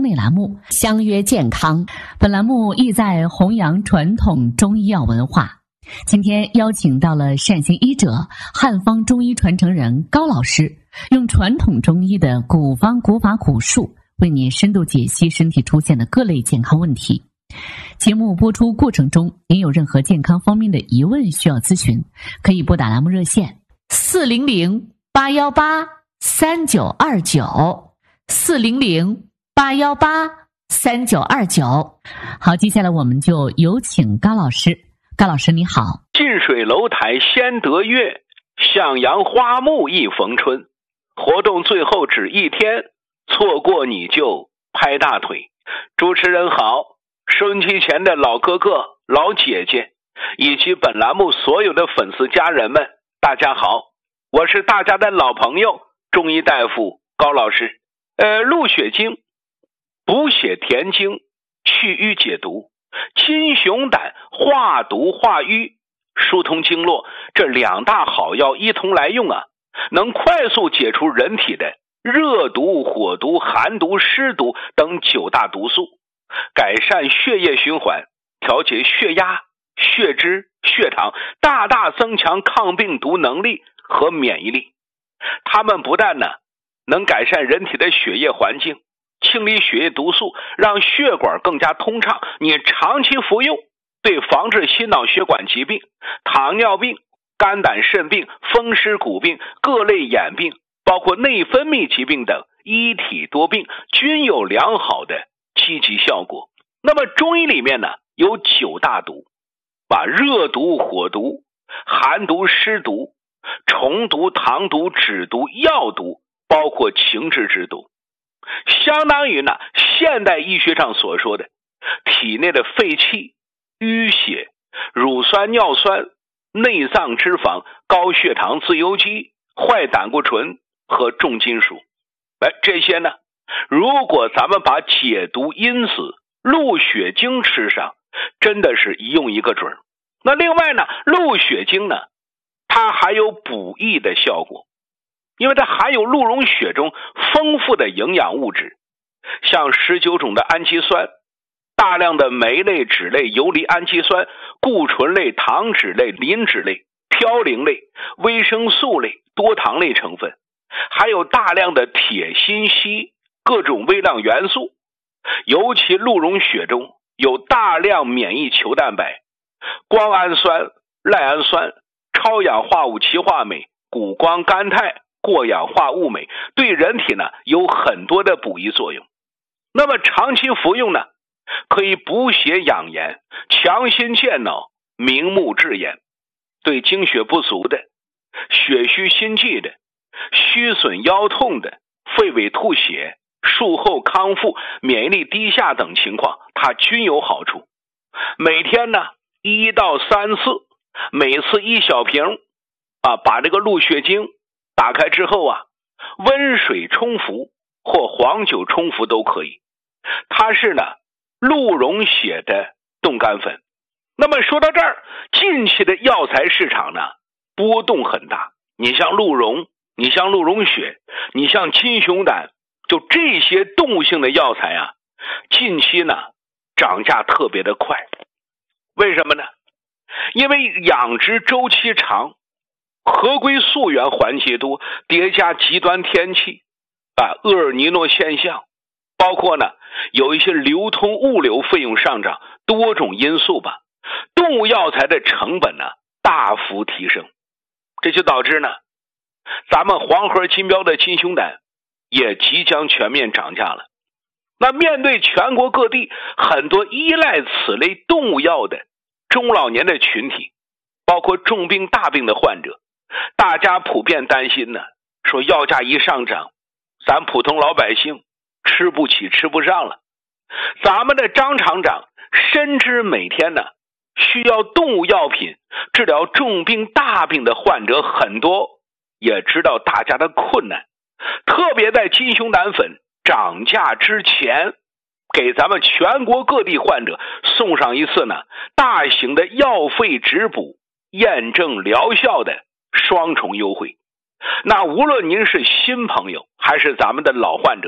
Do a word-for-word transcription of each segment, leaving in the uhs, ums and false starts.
内栏目《相约健康》。本栏目意在弘扬传统中医药文化。今天邀请到了善行医者、汉方中医传承人高老师，用传统中医的古方古法古术，为你深度解析身体出现的各类健康问题。节目播出过程中，您有任何健康方面的疑问需要咨询，可以拨打栏目热线四零零八一八三九二九四零零八一八三九二九。好，接下来我们就有请高老师。高老师你好。 近水楼台先得月，向阳花木一逢春。活动最后只一天，错过你就拍大腿。主持人好，收音机前的老哥哥、老姐姐，以及本栏目所有的粉丝家人们，大家好，我是大家的老朋友中医大夫高老师。呃，鹿血经、补血填精、去瘀解毒，金熊胆化毒化瘀，疏通经络，这两大好药一同来用啊，能快速解除人体的热毒、火毒、寒毒、湿毒等九大毒素，改善血液循环，调节血压、血脂、血糖，大大增强抗病毒能力和免疫力。它们不但呢能改善人体的血液环境，清理血液毒素，让血管更加通畅，你长期服用，对防治心脑血管疾病、糖尿病、肝胆肾病、风湿骨病、各类眼病，包括内分泌疾病等一体多病均有良好的积极效果。那么中医里面呢有九大毒，把热毒、火毒、寒毒、湿毒、虫毒、糖毒、脂毒、药毒，包括情志之毒，相当于呢现代医学上所说的体内的废气、淤血、乳酸、尿酸、内脏脂肪、高血糖、自由基、坏胆固醇和重金属。哎，这些呢如果咱们把解毒因子鹿血经吃上，真的是一用一个准。那另外呢，鹿血经呢它还有补益的效果，因为它含有鹿茸血中丰富的营养物质，像十九种的氨基酸，大量的酶类、脂类、游离氨基酸、固醇类、糖脂类、磷脂类、嘌呤类、维生素类、多糖类成分，还有大量的铁、锌、硒各种微量元素。尤其鹿茸血中有大量免疫球蛋白、胱氨酸、赖氨酸、超氧化物歧化酶、谷胱甘肽、过氧化物酶，对人体呢有很多的补益作用。那么长期服用呢，可以补血养颜、强心健脑、明目治眼，对精血不足的、血虚心悸的、虚损腰痛的、肺痿吐血、术后康复、免疫力低下等情况，它均有好处。每天呢一到三次，每次一小瓶啊，把这个鹿血经打开之后啊，温水冲服或黄酒冲服都可以。它是呢鹿茸血的冻干粉。那么说到这儿，近期的药材市场呢波动很大，你像鹿茸，你像鹿茸血，你像金熊胆，就这些动物性的药材啊，近期呢涨价特别的快。为什么呢？因为养殖周期长，合规溯源环节多，叠加极端天气啊，厄尔尼诺现象，包括呢有一些流通物流费用上涨，多种因素吧，动物药材的成本呢大幅提升，这就导致呢咱们黄河金标的金熊胆也即将全面涨价了。那面对全国各地很多依赖此类动物药的中老年的群体，包括重病大病的患者，大家普遍担心呢，说药价一上涨，咱普通老百姓吃不起吃不上了。咱们的张厂长深知每天呢需要动物药品治疗重病大病的患者很多，也知道大家的困难，特别在金熊胆粉涨价之前，给咱们全国各地患者送上一次呢大型的药费质补验证疗效的双重优惠。那无论您是新朋友还是咱们的老患者，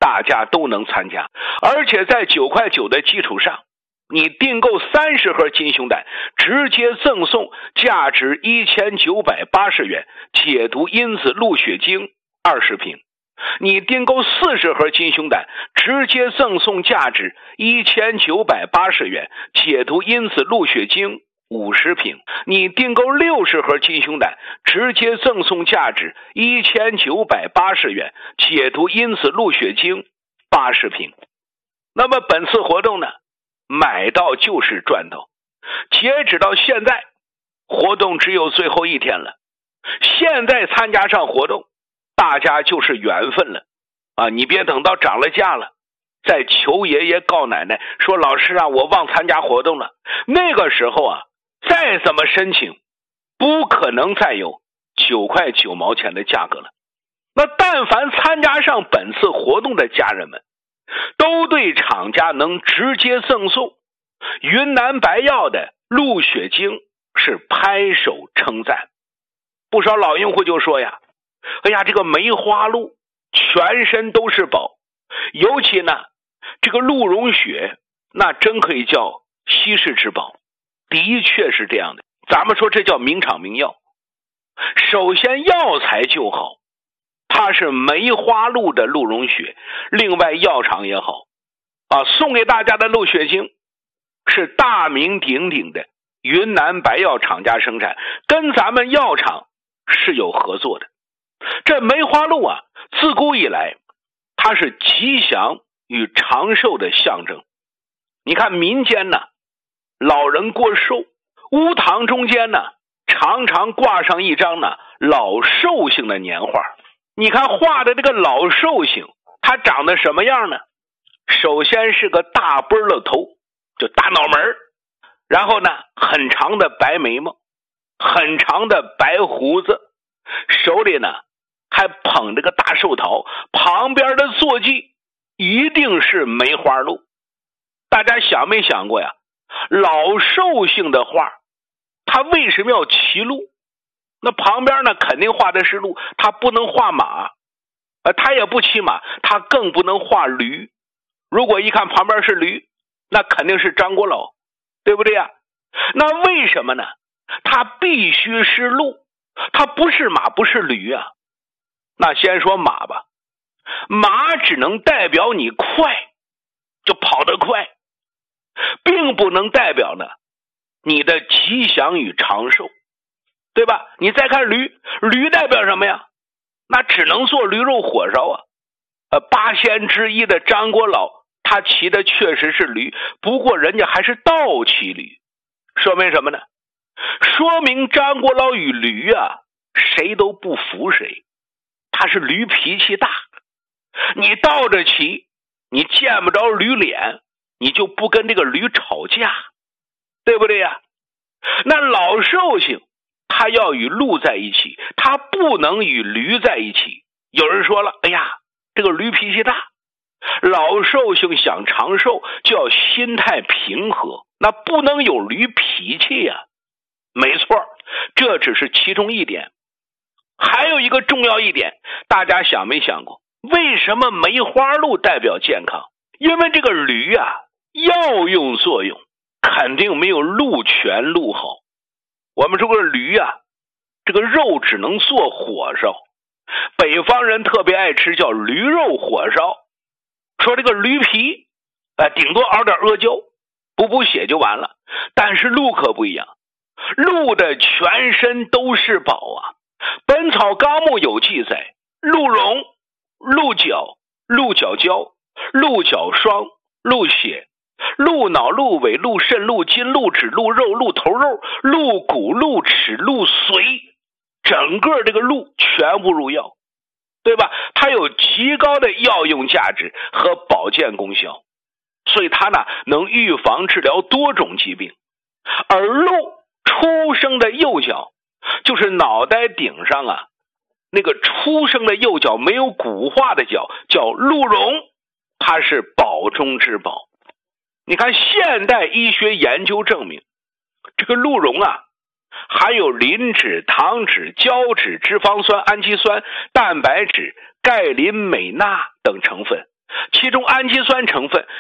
大家都能参加，而且在九块九的基础上，你订购三十盒金胸胆，直接赠送价值一千九百八十元解毒因子鹿血精二十瓶。你订购四十盒金胸胆，直接赠送价值一千九百八十元解毒因子鹿血精五十瓶。你订购六十盒金胸胆，直接赠送价值一千九百八十元解毒因子鹿血精八十瓶。那么本次活动呢，买到就是赚到。截止到现在，活动只有最后一天了。现在参加上活动，大家就是缘分了啊！你别等到涨了价了，再求爷爷告奶奶说老师啊，我忘参加活动了。那个时候啊，再怎么申请，不可能再有九块九毛钱的价格了。那但凡参加上本次活动的家人们，都对厂家能直接赠送云南白药的鹿血精是拍手称赞。不少老用户就说呀，哎呀，这个梅花鹿全身都是宝，尤其呢这个鹿茸血那真可以叫稀世之宝。的确是这样的，咱们说这叫名厂名药。首先药材就好，它是梅花鹿的鹿茸血，另外药厂也好啊，送给大家的鹿血精是大名鼎鼎的云南白药厂家生产，跟咱们药厂是有合作的。这梅花鹿啊，自古以来它是吉祥与长寿的象征。你看民间呢，老人过寿，屋堂中间呢常常挂上一张呢老寿星的年画。你看画的这个老寿星，它长得什么样呢？首先是个大波了头，就大脑门，然后呢很长的白眉毛，很长的白胡子，手里呢还捧着个大寿桃，旁边的坐骑一定是梅花鹿。大家想没想过呀，老寿星的画他为什么要骑鹿？那旁边呢肯定画的是鹿，他不能画马，呃，他也不骑马，他更不能画驴。如果一看旁边是驴，那肯定是张国老，对不对呀？那为什么呢？他必须是鹿，他不是马不是驴啊。那先说马吧，马只能代表你快，就跑得快，并不能代表呢你的吉祥与长寿，对吧？你再看驴，驴代表什么呀？那只能做驴肉火烧啊。呃，八仙之一的张国老，他骑的确实是驴，不过人家还是倒骑驴，说明什么呢？说明张国老与驴啊，谁都不服谁。他是驴脾气大，你倒着骑，你见不着驴脸，你就不跟这个驴吵架，对不对呀？那老寿星他要与鹿在一起，他不能与驴在一起。有人说了，哎呀，这个驴脾气大，老寿星想长寿就要心态平和，那不能有驴脾气呀。没错，这只是其中一点。还有一个重要一点，大家想没想过，为什么梅花鹿代表健康？因为这个驴啊，药用作用肯定没有鹿全鹿好。我们说个驴啊，这个肉只能做火烧，北方人特别爱吃叫驴肉火烧，说这个驴皮呃，顶多熬点阿胶补补血就完了。但是鹿可不一样，鹿的全身都是宝啊。本草纲目有记载，鹿茸、鹿角、鹿角胶、鹿角霜、鹿血、鹿脑、鹿尾、鹿肾、鹿筋、鹿脂、鹿肉、鹿头肉、鹿骨、鹿齿、鹿髓，整个这个鹿全部入药，对吧？它有极高的药用价值和保健功效，所以它呢能预防治疗多种疾病。而鹿出生的右脚，就是脑袋顶上啊那个出生的右脚没有骨化的脚，叫鹿茸，它是宝中之宝。你看现代医学研究证明，这个鹿茸啊含有磷脂、糖脂、胶脂、脂肪酸、氨基酸、蛋白质、钙、磷、镁、钠等成分， 其中氨基酸成分